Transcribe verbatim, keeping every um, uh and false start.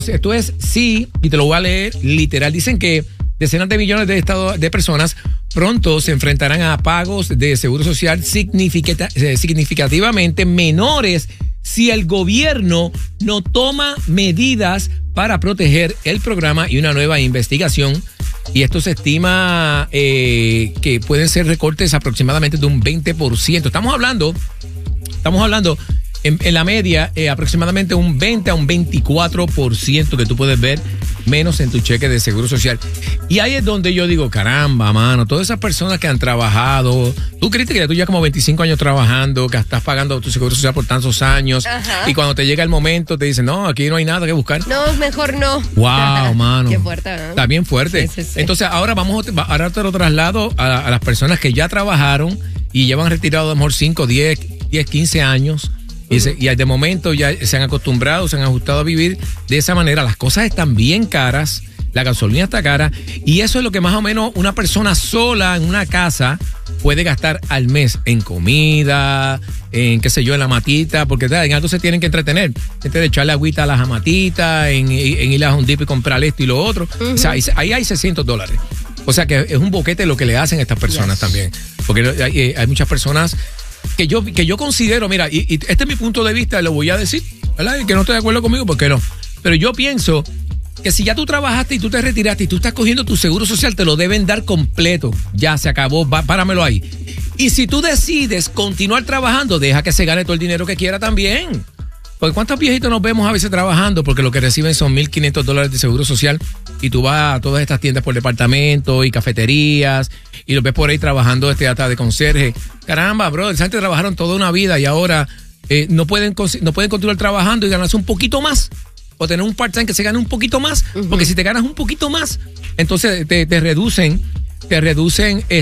Esto es sí, y te lo voy a leer literal. Dicen que decenas de millones de, estado, de personas pronto se enfrentarán a pagos de seguro social significata, significativamente menores si el gobierno no toma medidas para proteger el programa y una nueva investigación. Y esto se estima eh, que pueden ser recortes aproximadamente de un veinte por ciento. Estamos hablando, estamos hablando en, en la media eh, aproximadamente un veinte a un veinticuatro por ciento que tú puedes ver menos en tu cheque de seguro social. Y ahí es donde yo digo, caramba, mano, todas esas personas que han trabajado, tú creíste que ya tú ya como veinticinco años trabajando, que estás pagando tu seguro social por tantos años. Ajá. Y cuando te llega el momento te dicen, no, aquí no hay nada que buscar. No, mejor no. Wow, mano. Qué fuerte, ¿no? Está bien fuerte. Sí, sí, sí. Entonces ahora vamos, ahora te lo traslado a, a las personas que ya trabajaron y llevan retirado a lo mejor cinco, diez, quince años. Y, se, y de momento ya se han acostumbrado, se han ajustado a vivir de esa manera. Las cosas están bien caras, la gasolina está cara, y eso es lo que más o menos una persona sola en una casa puede gastar al mes en comida, en qué sé yo, en la matita, porque en algo se tienen que entretener. Este de echarle agüita a las amatitas, en, en ir a un dip y comprar esto y lo otro. Uh-huh. O sea, ahí, ahí hay seiscientos dólares. O sea que es un boquete lo que le hacen a estas personas, yes, también. Porque hay, hay muchas personas que yo, que yo considero, mira, y, y este es mi punto de vista, lo voy a decir, ¿verdad? Y que no estoy de acuerdo conmigo, ¿por qué no? Pero yo pienso que si ya tú trabajaste y tú te retiraste y tú estás cogiendo tu seguro social, te lo deben dar completo. Ya se acabó, va, páramelo ahí. Y si tú decides continuar trabajando, deja que se gane todo el dinero que quiera también. Porque ¿cuántos viejitos nos vemos a veces trabajando? Porque lo que reciben son mil quinientos dólares de seguro social y tú vas a todas estas tiendas por departamento y cafeterías y los ves por ahí trabajando este hasta de conserje. Caramba, bro, antes trabajaron toda una vida y ahora eh, no, pueden, no pueden continuar trabajando y ganarse un poquito más. O tener un part-time que se gane un poquito más. Uh-huh. Porque si te ganas un poquito más, entonces te, te reducen, te reducen...